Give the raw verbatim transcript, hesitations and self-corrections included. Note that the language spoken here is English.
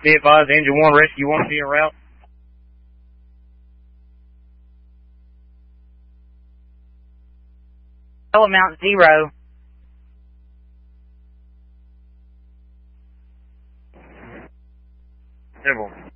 Be advised, Engine one Rescue one be en route. Amount zero. Several.